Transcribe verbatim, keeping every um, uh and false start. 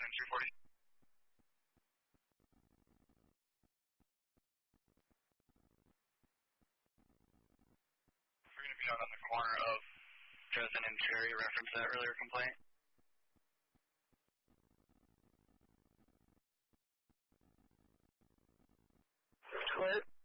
seven two forty. We're going to be out on the corner of Dresden and Cherry, reference that earlier complaint. Clear.